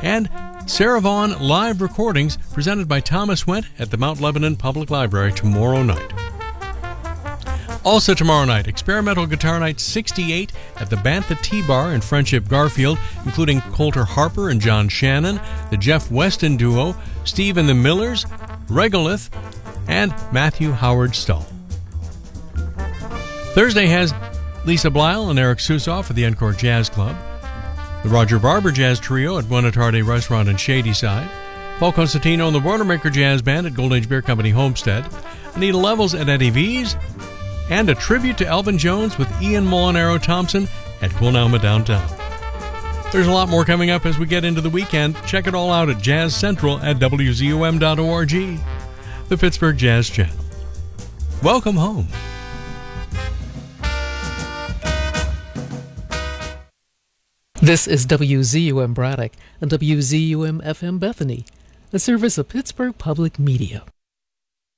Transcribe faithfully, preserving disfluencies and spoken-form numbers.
and Sarah Vaughan live recordings presented by Thomas Went at the Mount Lebanon Public Library tomorrow night. Also tomorrow night, Experimental Guitar Night sixty-eight at the Bantha Tea Bar in Friendship Garfield, including Coulter Harper and John Shannon, the Jeff Weston Duo, Steve and the Millers, Regolith, and Matthew Howard Stull. Thursday has Lisa Blyle and Eric Susoff at the Encore Jazz Club, the Roger Barber Jazz Trio at Buena Tarde Restaurant in Shadyside, Paul Constantino and the Boilermaker Jazz Band at Golden Age Beer Company Homestead, Anita Levels at Eddie V's, and a tribute to Elvin Jones with Ian Molinaro Thompson at Quilnama Downtown. There's a lot more coming up as we get into the weekend. Check it all out at Jazz Central at W Z U M dot org, the Pittsburgh Jazz Channel. Welcome home. This is W Z U M Braddock and W Z U M F M Bethany, a service of Pittsburgh Public Media.